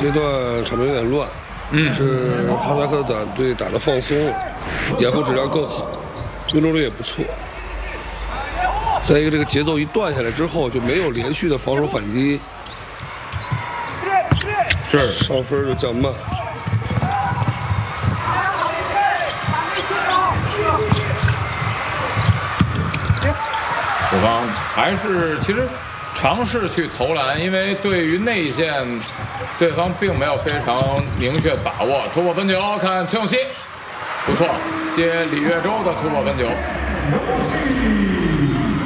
阶段场面有点乱，是哈萨克队打得放松，掩护质量更好，命中率也不错。再一个，这个节奏一断下来之后，就没有连续的防守反击， 是上分就降慢。 对方还是其实尝试去投篮，因为对于内线，对方并没有非常明确把握。突破分球，看崔永熙，不错，接李月洲的突破分球。